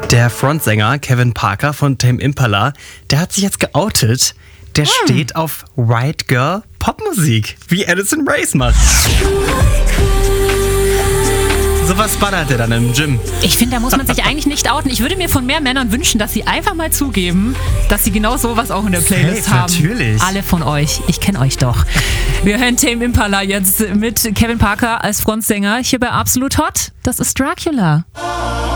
Der Frontsänger Kevin Parker von Tame Impala, der hat sich jetzt geoutet. Der steht auf White Girl Popmusik, wie Addison Rae macht. Sowas ballert er dann im Gym. Ich finde, da muss man sich eigentlich nicht outen. Ich würde mir von mehr Männern wünschen, dass sie einfach mal zugeben, dass sie genau sowas auch in der Playlist haben. Natürlich. Alle von euch. Ich kenne euch doch. Wir hören Tame Impala jetzt mit Kevin Parker als Frontsänger hier bei Absolut Hot. Das ist Dracula.